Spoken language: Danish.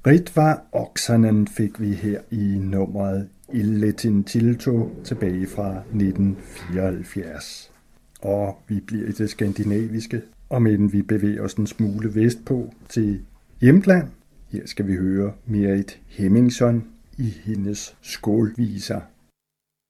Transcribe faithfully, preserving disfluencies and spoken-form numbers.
Ritva Oksanen fik vi her i nummeret Illetin Tilto tilbage fra nitten fireoghalvfjerds. Og vi bliver i det skandinaviske, om end vi bevæger os en smule vestpå til Jämtland. Her skal vi høre Merit Hemmingsson i hendes skålviser.